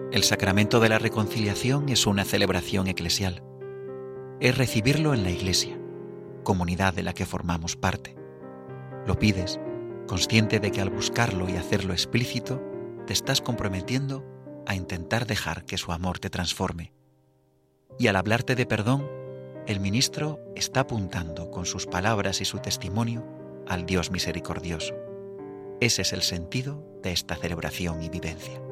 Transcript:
El sacramento de la reconciliación es una celebración eclesial. Es recibirlo en la Iglesia, comunidad de la que formamos parte. Lo pides, consciente de que al buscarlo y hacerlo explícito, te estás comprometiendo a intentar dejar que su amor te transforme. Y al hablarte de perdón, el ministro está apuntando con sus palabras y su testimonio al Dios misericordioso. Ese es el sentido de esta celebración y vivencia.